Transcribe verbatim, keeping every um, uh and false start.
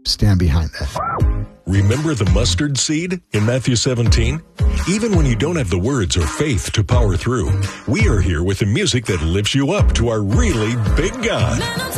stand behind that. Remember the mustard seed in Matthew seventeen? Even when you don't have the words or faith to power through, we are here with the music that lifts you up to our really big God.